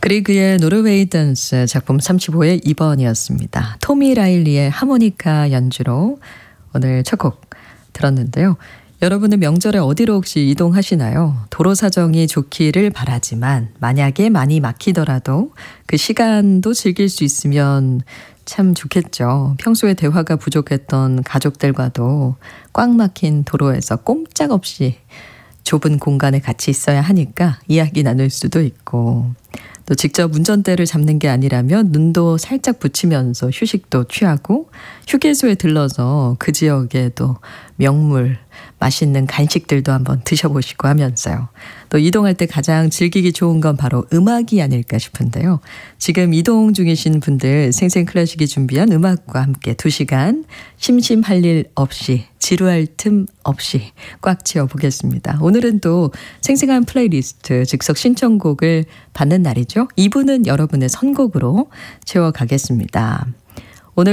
그리그의 노르웨이 댄스 작품 35의 2번이었습니다. 토미 라일리의 하모니카 연주로 오늘 첫 곡 들었는데요. 여러분은 명절에 어디로 혹시 이동하시나요? 도로 사정이 좋기를 바라지만 만약에 많이 막히더라도 그 시간도 즐길 수 있으면 참 좋겠죠. 평소에 대화가 부족했던 가족들과도 꽉 막힌 도로에서 꼼짝없이 좁은 공간에 같이 있어야 하니까 이야기 나눌 수도 있고 또 직접 운전대를 잡는 게 아니라면 눈도 살짝 붙이면서 휴식도 취하고 휴게소에 들러서 그 지역의 또 명물 맛있는 간식들도 한번 드셔보시고 하면서요. 또 이동할 때 가장 즐기기 좋은 건 바로 음악이 아닐까 싶은데요. 지금 이동 중이신 분들 생생클래식이 준비한 음악과 함께 2시간 심심할 일 없이 지루할 틈 없이 꽉 채워보겠습니다. 오늘은 또 생생한 플레이리스트 즉석 신청곡을 받는 날이죠. 2부는 여러분의 선곡으로 채워가겠습니다.